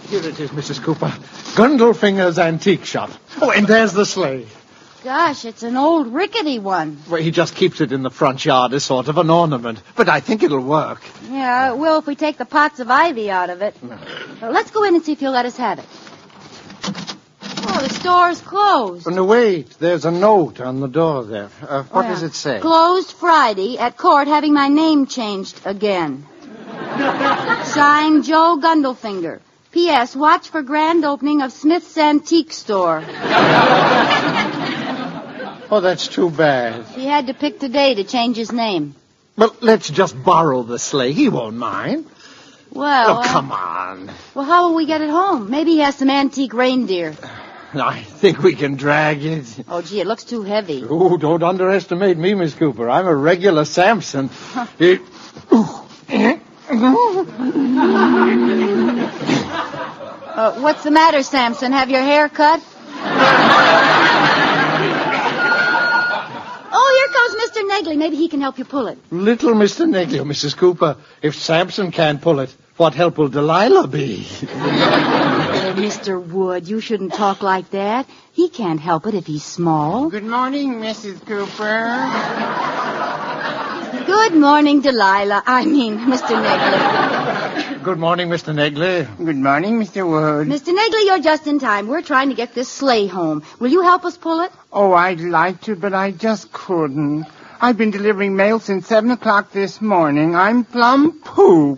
Here it is, Mrs. Cooper. Gundlefinger's Antique Shop. Oh, and there's the sleigh. Gosh, it's an old rickety one. Well, he just keeps it in the front yard as sort of an ornament. But I think it'll work. Yeah, it will if we take the pots of ivy out of it. Well, let's go in and see if you'll let us have it. Oh, the store's closed. Oh, no, wait. There's a note on the door there. What does it say? Closed Friday at court having my name changed again. Signed Joe Gundlefinger. P.S. Watch for grand opening of Smith's Antique Store. Oh, that's too bad. He had to pick today to change his name. Well, let's just borrow the sleigh. He won't mind. Well... come on. Well, how will we get it home? Maybe he has some antique reindeer. I think we can drag it. Oh, gee, it looks too heavy. Oh, don't underestimate me, Miss Cooper. I'm a regular Samson. What's the matter, Samson? Have your hair cut? Oh, here comes Mr. Negley. Maybe he can help you pull it. Little Mr. Negley, Mrs. Cooper. If Samson can't pull it, what help will Delilah be? Oh, Mr. Wood, you shouldn't talk like that. He can't help it if he's small. Good morning, Mrs. Cooper. Good morning, Delilah. Mr. Negley. Good morning, Mr. Negley. Good morning, Mr. Wood. Mr. Negley, you're just in time. We're trying to get this sleigh home. Will you help us pull it? Oh, I'd like to, but I just couldn't. I've been delivering mail since 7 o'clock this morning. I'm plumb poop.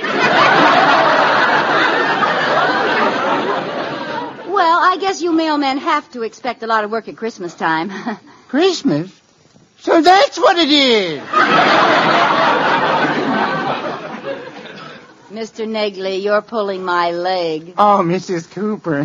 Well, I guess you mailmen have to expect a lot of work at Christmas time. Christmas? So that's what it is. Mr. Negley, you're pulling my leg. Oh, Mrs. Cooper.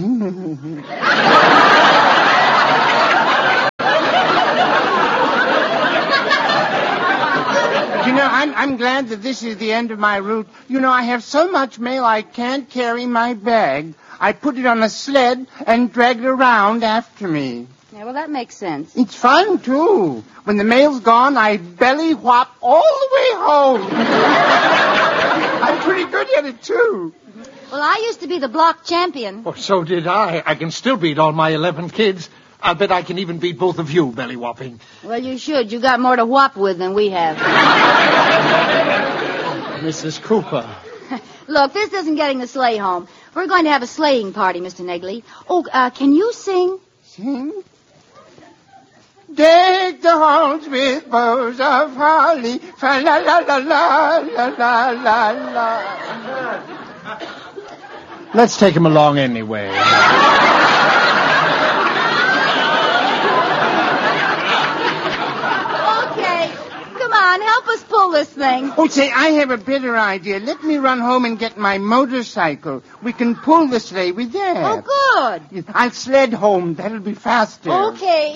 I'm glad that this is the end of my route. I have so much mail I can't carry my bag. I put it on a sled and drag it around after me. Yeah, well, that makes sense. It's fun, too. When the mail's gone, I belly whop all the way home. I'm pretty good at it, too. Well, I used to be the block champion. Oh, so did I. I can still beat all my 11 kids. I'll bet I can even beat both of you, belly whopping. Well, you should. You got more to whop with than we have. Mrs. Cooper. Look, this isn't getting the sleigh home. We're going to have a sleighing party, Mr. Negley. Oh, can you sing? Sing? Deck the halls with bows of holly, fa la la la la la la la la. Let's take him along anyway. Okay, come on, help us pull this thing. Oh, say, I have a better idea. Let me run home and get my motorcycle. We can pull the sleigh with that. Oh, good. I'll sled home. That'll be faster. Okay.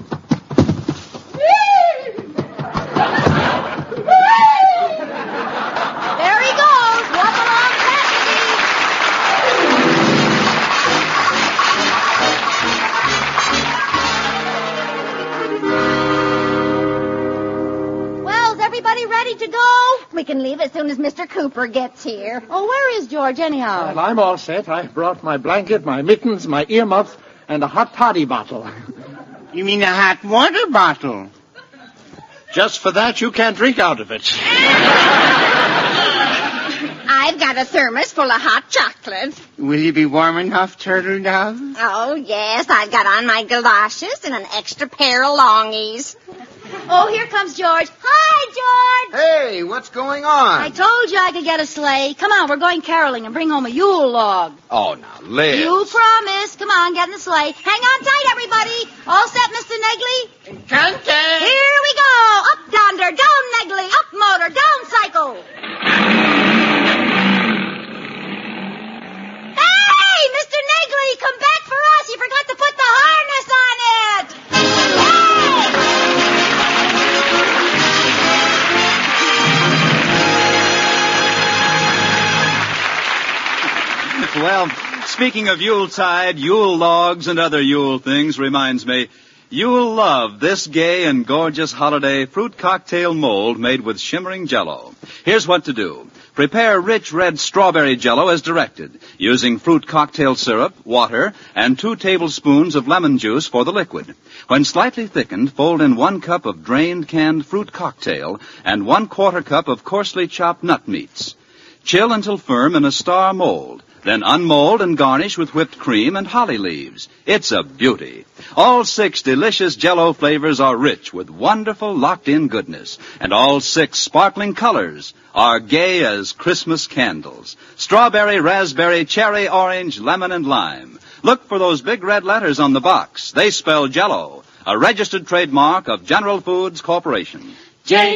There he goes. Walk along fast. Well, is everybody ready to go? We can leave as soon as Mr. Cooper gets here. Oh, where is George, anyhow? Well, I'm all set. I brought my blanket, my mittens, my earmuffs, and a hot toddy bottle. You mean a hot water bottle? Just for that, you can't drink out of it. I've got a thermos full of hot chocolate. Will you be warm enough, Turtle Dove? Oh, yes, I've got on my galoshes and an extra pair of longies. Oh, here comes George. Hi, George. Hey, what's going on? I told you I could get a sleigh. Come on, we're going caroling and bring home a Yule log. Oh, now, Liz. You promised. Come on, get in the sleigh. Hang on tight, everybody. All set, Mr. Negley? Enchanted! Here we go. Up yonder, down Negley, up motor, down cycle. Hey, Mr. Negley, come back for us. You forgot to put the harness on it. Well, speaking of Yuletide, Yule logs, and other Yule things reminds me, you'll love this gay and gorgeous holiday fruit cocktail mold made with shimmering Jell-O. Here's what to do. Prepare rich red strawberry Jell-O as directed, using fruit cocktail syrup, water, and 2 tablespoons of lemon juice for the liquid. When slightly thickened, fold in 1 cup of drained canned fruit cocktail and 1/4 cup of coarsely chopped nut meats. Chill until firm in a star mold. Then unmold and garnish with whipped cream and holly leaves. It's a beauty. All 6 delicious Jell-O flavors are rich with wonderful locked-in goodness. And all 6 sparkling colors are gay as Christmas candles. Strawberry, raspberry, cherry, orange, lemon, and lime. Look for those big red letters on the box. They spell Jell-O, a registered trademark of General Foods Corporation. J